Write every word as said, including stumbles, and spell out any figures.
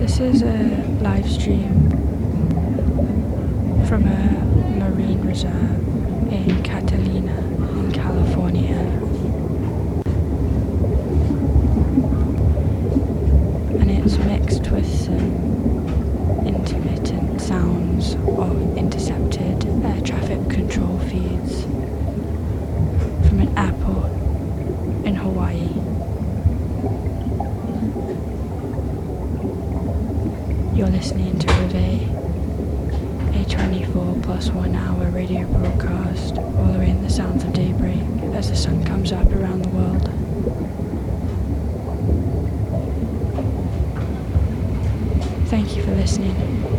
This is a live stream from a marine reserve in Catalina, in California. And it's mixed with some intermittent sounds of intercepted air traffic control feeds from an airport in Hawaii. You're listening to Reveille, a twenty-four plus one hour radio broadcast following the sounds of daybreak as the sun comes up around the world. Thank you for listening.